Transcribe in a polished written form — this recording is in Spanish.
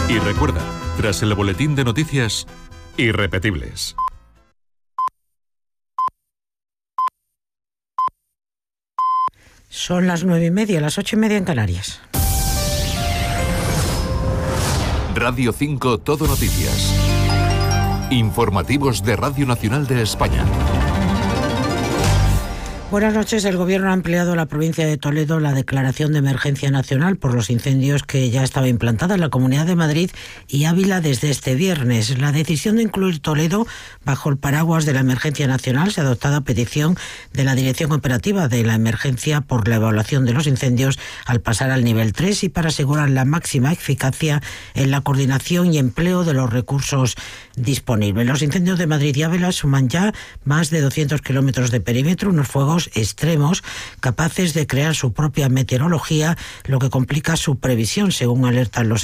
Y recuerda, tras el boletín de noticias, irrepetibles. Son las 9:30, las 8:30 en Canarias. Radio 5 Todo Noticias. Informativos de Radio Nacional de España. Buenas noches. El Gobierno ha ampliado a la provincia de Toledo la declaración de emergencia nacional por los incendios que ya estaba implantada en la Comunidad de Madrid y Ávila desde este viernes. La decisión de incluir Toledo bajo el paraguas de la emergencia nacional se ha adoptado a petición de la Dirección Operativa de la Emergencia por la evaluación de los incendios al pasar al nivel 3 y para asegurar la máxima eficacia en la coordinación y empleo de los recursos disponibles. Los incendios de Madrid y Ávila suman ya más de 200 kilómetros de perímetro, unos fuegos extremos capaces de crear su propia meteorología, lo que complica su previsión, según alertan los